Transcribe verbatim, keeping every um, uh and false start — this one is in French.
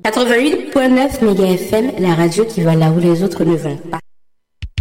quatre-vingt-huit virgule neuf méga F M, la radio qui va là où les autres ne vont pas.